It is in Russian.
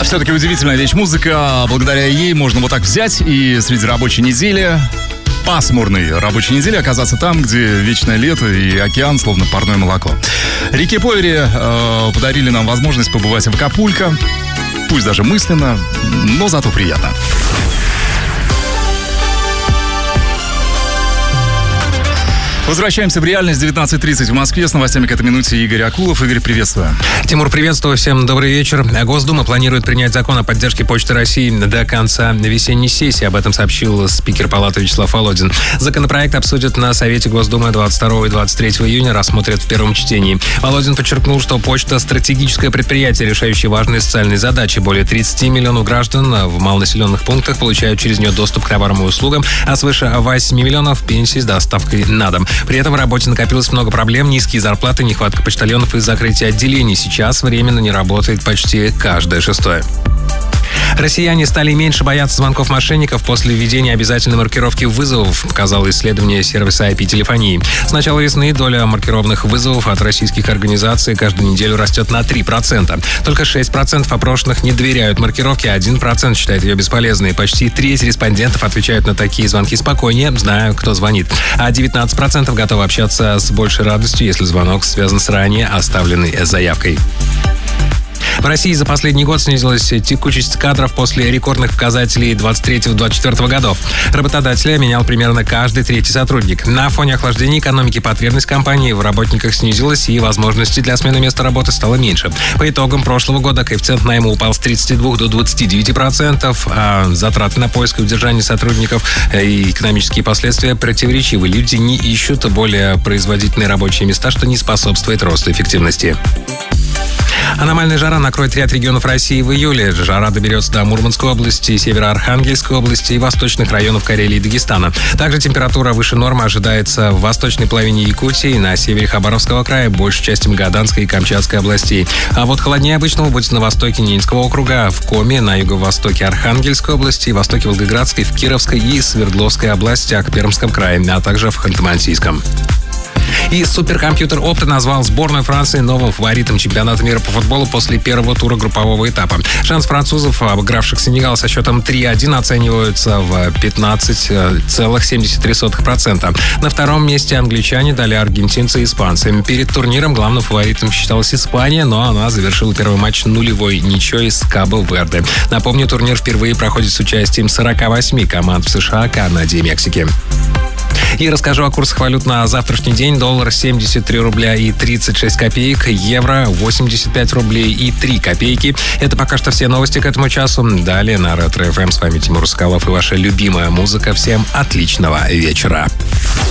Все-таки удивительная вещь музыка. Благодаря ей можно вот так взять и среди рабочей недели, пасмурной рабочей недели, оказаться там, где вечное лето и океан, словно парное молоко. Рики Повери подарили нам возможность побывать в Акапулько. Пусть даже мысленно, но зато приятно. Возвращаемся в реальность. 19:30 в Москве. С новостями к этой минуте Игорь Акулов. Игорь, приветствую. Тимур, приветствую. Всем добрый вечер. Госдума планирует принять закон о поддержке Почты России до конца весенней сессии. Об этом сообщил спикер Палаты Вячеслав Володин. Законопроект обсудят на Совете Госдумы 22 и 23 июня, рассмотрят в первом чтении. Володин подчеркнул, что почта – стратегическое предприятие, решающее важные социальные задачи. Более 30 миллионов граждан в малонаселенных пунктах получают через нее доступ к товарам и услугам, а свыше 8 миллионов пенсий с доставкой на дом. При этом в работе накопилось много проблем: низкие зарплаты, нехватка почтальонов и закрытие отделений. Сейчас временно не работает почти каждое шестое. Россияне стали меньше бояться звонков мошенников после введения обязательной маркировки вызовов, показало исследование сервиса IP-телефонии. С начала весны доля маркированных вызовов от российских организаций каждую неделю растет на 3%. Только 6% опрошенных не доверяют маркировке, а 1% считает ее бесполезной. Почти треть респондентов отвечают на такие звонки спокойнее, зная, кто звонит. А 19% готовы общаться с большей радостью, если звонок связан с ранее оставленной заявкой. В России за последний год снизилась текучесть кадров после рекордных показателей 23-24 годов. Работодателя менял примерно каждый третий сотрудник. На фоне охлаждения экономики потребность компании в работниках снизилась, и возможностей для смены места работы стало меньше. По итогам прошлого года коэффициент найма упал с 32 до 29%, а затраты на поиск и удержание сотрудников и экономические последствия противоречивы. Люди не ищут более производительные рабочие места, что не способствует росту эффективности. Аномальная жара накроет ряд регионов России в июле. Жара доберется до Мурманской области, Северо-Архангельской области и восточных районов Карелии и Дагестана. Также температура выше нормы ожидается в восточной половине Якутии, на севере Хабаровского края, большей части Магаданской и Камчатской областей. А вот холоднее обычного будет на востоке Ненецкого округа, в Коми, на юго-востоке Архангельской области, востоке Волгоградской, в Кировской и Свердловской областях, Пермском крае, а также в Ханты-Мансийском. И суперкомпьютер Opta назвал сборную Франции новым фаворитом чемпионата мира по футболу после первого тура группового этапа. Шанс французов, обыгравших Сенегал со счетом 3-1, оцениваются в 15,73%. На втором месте англичане, далее аргентинцы и испанцы. Перед турниром главным фаворитом считалась Испания, но она завершила первый матч нулевой ничьей с Кабо-Верде. Напомню, турнир впервые проходит с участием 48 команд в США, Канаде и Мексике. И расскажу о курсах валют на завтрашний день. Доллар 73 рубля и 36 копеек, евро 85 рублей и 3 копейки. Это пока что все новости к этому часу. Далее на Ретро ФМ. С вами Тимур Соколов и ваша любимая музыка. Всем отличного вечера.